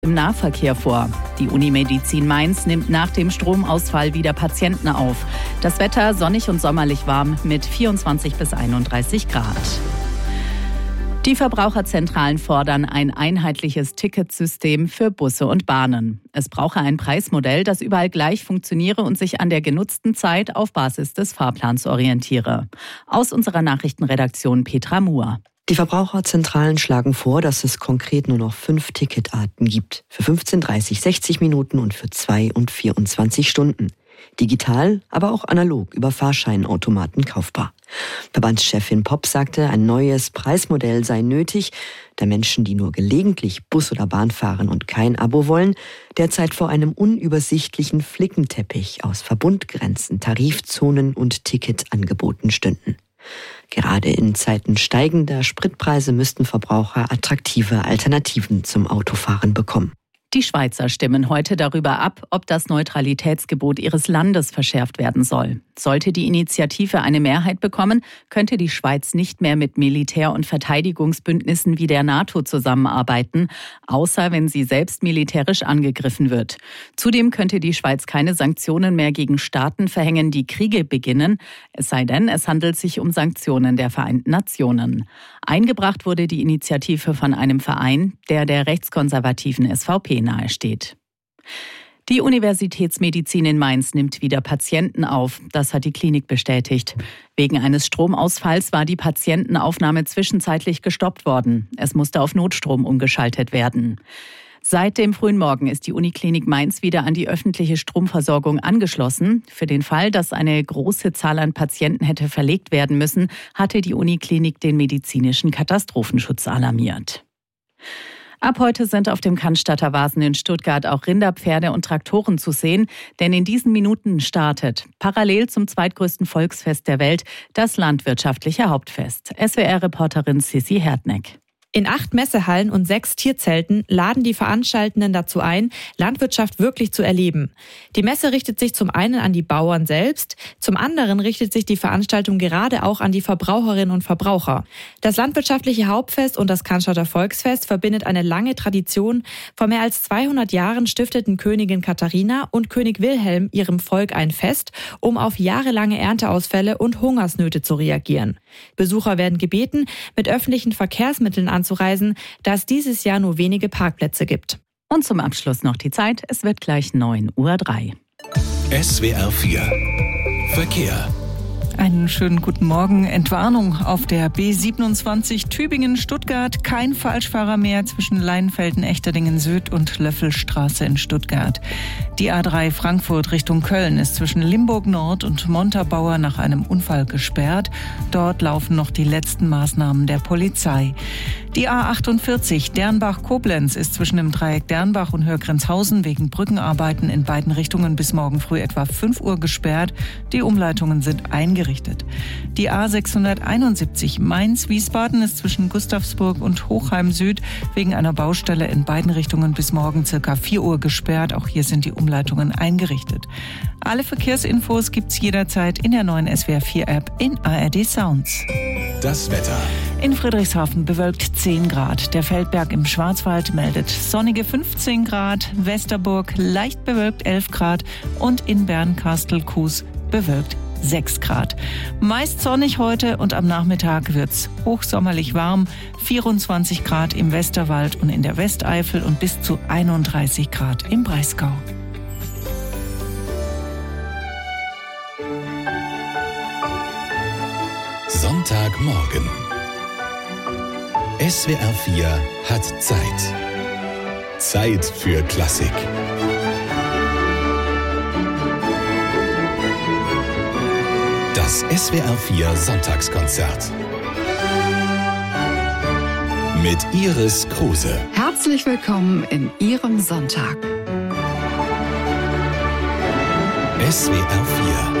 Im Nahverkehr vor. Die Unimedizin Mainz nimmt nach dem Stromausfall wieder Patienten auf. Das Wetter sonnig und sommerlich warm mit 24 bis 31 Grad. Die Verbraucherzentralen fordern ein einheitliches Ticketsystem für Busse und Bahnen. Es brauche ein Preismodell, das überall gleich funktioniere und sich an der genutzten Zeit auf Basis des Fahrplans orientiere. Aus unserer Nachrichtenredaktion Petra Muhr. Die Verbraucherzentralen schlagen vor, dass es konkret nur noch 5 Ticketarten gibt. Für 15, 30, 60 Minuten und für 2 und 24 Stunden. Digital, aber auch analog über Fahrscheinautomaten kaufbar. Verbandschefin Popp sagte, ein neues Preismodell sei nötig, da Menschen, die nur gelegentlich Bus oder Bahn fahren und kein Abo wollen, derzeit vor einem unübersichtlichen Flickenteppich aus Verbundgrenzen, Tarifzonen und Ticketangeboten stünden. Gerade in Zeiten steigender Spritpreise müssten Verbraucher attraktive Alternativen zum Autofahren bekommen. Die Schweizer stimmen heute darüber ab, ob das Neutralitätsgebot ihres Landes verschärft werden soll. Sollte die Initiative eine Mehrheit bekommen, könnte die Schweiz nicht mehr mit Militär- und Verteidigungsbündnissen wie der NATO zusammenarbeiten, außer wenn sie selbst militärisch angegriffen wird. Zudem könnte die Schweiz keine Sanktionen mehr gegen Staaten verhängen, die Kriege beginnen, es sei denn, es handelt sich um Sanktionen der Vereinten Nationen. Eingebracht wurde die Initiative von einem Verein, der rechtskonservativen SVP nahesteht. Die Universitätsmedizin in Mainz nimmt wieder Patienten auf. Das hat die Klinik bestätigt. Wegen eines Stromausfalls war die Patientenaufnahme zwischenzeitlich gestoppt worden. Es musste auf Notstrom umgeschaltet werden. Seit dem frühen Morgen ist die Uniklinik Mainz wieder an die öffentliche Stromversorgung angeschlossen. Für den Fall, dass eine große Zahl an Patienten hätte verlegt werden müssen, hatte die Uniklinik den medizinischen Katastrophenschutz alarmiert. Ab heute sind auf dem Cannstatter Wasen in Stuttgart auch Rinder, Pferde und Traktoren zu sehen, denn in diesen Minuten startet parallel zum zweitgrößten Volksfest der Welt das landwirtschaftliche Hauptfest. SWR-Reporterin Sissi Herdneck. In 8 Messehallen und 6 Tierzelten laden die Veranstaltenden dazu ein, Landwirtschaft wirklich zu erleben. Die Messe richtet sich zum einen an die Bauern selbst, zum anderen richtet sich die Veranstaltung gerade auch an die Verbraucherinnen und Verbraucher. Das landwirtschaftliche Hauptfest und das Cannstatter Volksfest verbindet eine lange Tradition. Vor mehr als 200 Jahren stifteten Königin Katharina und König Wilhelm ihrem Volk ein Fest, um auf jahrelange Ernteausfälle und Hungersnöte zu reagieren. Besucher werden gebeten, mit öffentlichen Verkehrsmitteln anzureisen, da es dieses Jahr nur wenige Parkplätze gibt. Und zum Abschluss noch die Zeit. Es wird gleich 9:03 Uhr. SWR 4 Verkehr. Einen schönen guten Morgen. Entwarnung auf der B27 Tübingen-Stuttgart. Kein Falschfahrer mehr zwischen Leinfelden-Echterdingen-Süd und Löffelstraße in Stuttgart. Die A3 Frankfurt Richtung Köln ist zwischen Limburg-Nord und Montabaur nach einem Unfall gesperrt. Dort laufen noch die letzten Maßnahmen der Polizei. Die A48 Dernbach-Koblenz ist zwischen dem Dreieck Dernbach und Hörgrenzhausen wegen Brückenarbeiten in beiden Richtungen bis morgen früh etwa 5 Uhr gesperrt. Die Umleitungen sind eingerichtet. Die A671 Mainz-Wiesbaden ist zwischen Gustavsburg und Hochheim Süd wegen einer Baustelle in beiden Richtungen bis morgen ca. 4 Uhr gesperrt. Auch hier sind die Umleitungen eingerichtet. Alle Verkehrsinfos gibt's jederzeit in der neuen SWR 4 App in ARD Sounds. Das Wetter. In Friedrichshafen bewölkt 10 Grad. Der Feldberg im Schwarzwald meldet sonnige 15 Grad. Westerburg leicht bewölkt 11 Grad. Und in Bernkastel-Kues bewölkt 6 Grad. Meist sonnig heute und am Nachmittag wird's hochsommerlich warm. 24 Grad im Westerwald und in der Westeifel und bis zu 31 Grad im Breisgau. Sonntagmorgen. SWR 4 hat Zeit. Zeit für Klassik. Das SWR 4 Sonntagskonzert. Mit Iris Kruse. Herzlich willkommen in Ihrem Sonntag. SWR 4